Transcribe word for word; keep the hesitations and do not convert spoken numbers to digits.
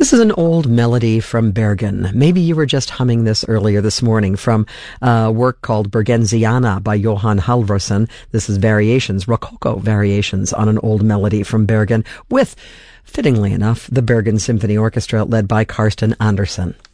This is an old melody from Bergen. Maybe you were just humming this earlier this morning from a work called Bergensiana by Johan Halvorsen. This is variations, Rococo variations on an old melody from Bergen with, fittingly enough, the Bergen Symphony Orchestra led by Karsten Andersen.